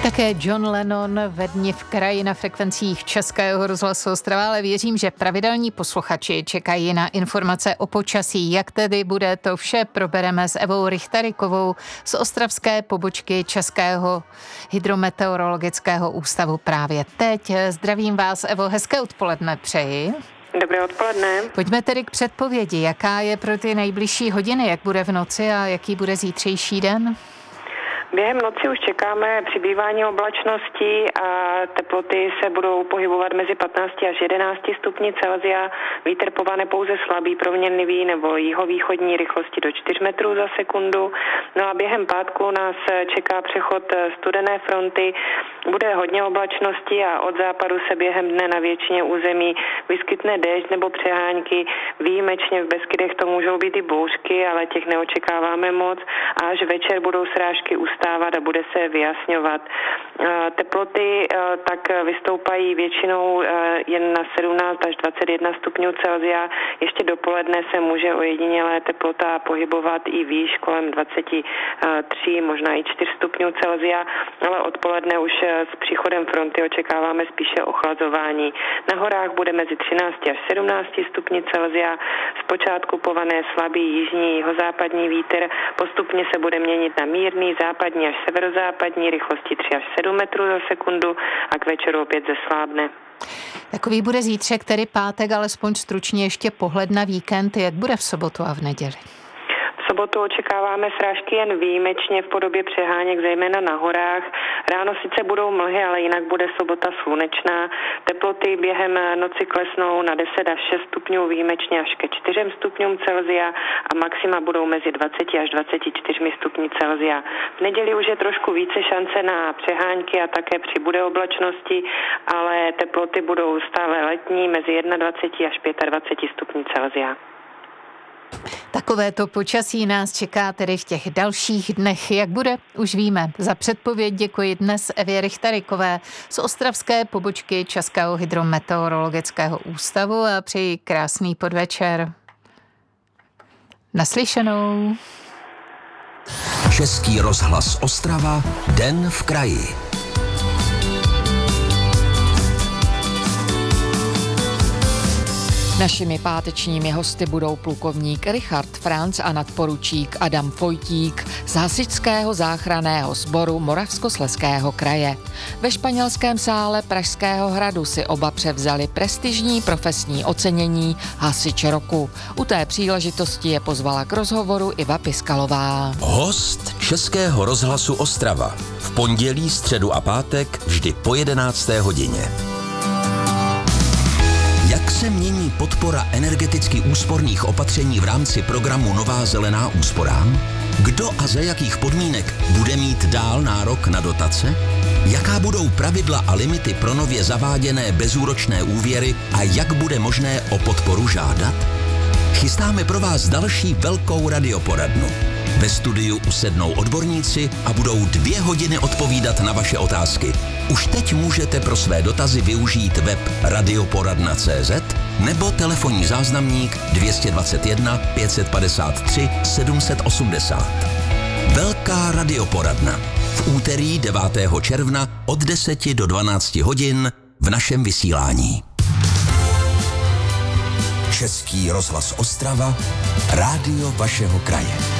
Také John Lennon ve Dni v kraji na frekvencích Českého rozhlasu Ostrava, ale věřím, že pravidelní posluchači čekají na informace o počasí. Jak tedy bude, to vše probereme s Evou Richtarikovou z ostravské pobočky Českého hydrometeorologického ústavu právě teď. Zdravím vás, Evo, hezké odpoledne přeji. Dobré odpoledne. Pojďme tedy k předpovědi. Jaká je pro ty nejbližší hodiny, jak bude v noci a jaký bude zítřejší den? Během noci už čekáme přibývání oblačností a teploty se budou pohybovat mezi 15 až 11 stupni Celsia. Vítr povane pouze slabý, proměnlivý nebo jihovýchodní rychlosti do 4 metrů za sekundu. No a během pátku nás čeká přechod studené fronty. Bude hodně oblačností a od západu se během dne na většině území vyskytne déšť nebo přehánky. Výjimečně v Beskydech to můžou být i bouřky, ale těch neočekáváme moc. A až večer budou srážky ustávat a bude se vyjasňovat. Teploty tak vystoupají většinou jen na 17 až 21 stupňů Celsia. Ještě dopoledne se může ojedinělé teplota pohybovat i výš kolem 23, možná i 4 stupňů Celsia, ale odpoledne už s příchodem fronty očekáváme spíše ochlazování. Na horách bude mezi 13 až 17 stupni Celsia. Zpočátku povane slabý jižní jihozápadní vítr, postupně se bude měnit na mírný západní až severozápadní rychlosti 3 až 7 metrů za sekundu a k večeru opět zeslábne. Takový bude zítřek, tedy pátek, alespoň stručně ještě pohled na víkend. Jak bude v sobotu a v neděli? V sobotu očekáváme srážky jen výjimečně v podobě přeháněk, zejména na horách. Ráno sice budou mlhy, ale jinak bude sobota slunečná. Teploty během noci klesnou na 10 až 6 stupňů, výjimečně až ke 4 stupňům Celsia a maxima budou mezi 20 až 24 stupni Celsia. V neděli už je trošku více šance na přehánky a také přibude oblačnosti, ale teploty budou stále letní mezi 21 až 25 stupni Celsia. Takovéto počasí nás čeká tedy v těch dalších dnech. Jak bude, už víme. Za předpověď děkuji dnes Evě Richtarikové z ostravské pobočky Českého hydrometeorologického ústavu a přeji krásný podvečer. Naslyšenou. Český rozhlas Ostrava, Den v kraji. Našimi pátečními hosty budou plukovník Richard Franc a nadporučík Adam Fojtík z Hasičského záchranného sboru Moravskoslezského kraje. Ve španělském sále Pražského hradu si oba převzali prestižní profesní ocenění Hasič roku. U té příležitosti je pozvala k rozhovoru Iva Piskalová. Host Českého rozhlasu Ostrava. V pondělí, středu a pátek vždy po 11. hodině. Jak se mění podpora energeticky úsporných opatření v rámci programu Nová zelená úsporám? Kdo a za jakých podmínek bude mít dál nárok na dotace? Jaká budou pravidla a limity pro nově zaváděné bezúročné úvěry a jak bude možné o podporu žádat? Chystáme pro vás další velkou radioporadnu. Ve studiu usednou odborníci a budou 2 hodiny odpovídat na vaše otázky. Už teď můžete pro své dotazy využít web radioporadna.cz nebo telefonní záznamník 221 553 780. Velká radioporadna. V úterý 9. června od 10 do 12 hodin v našem vysílání. Český rozhlas Ostrava, rádio vašeho kraje.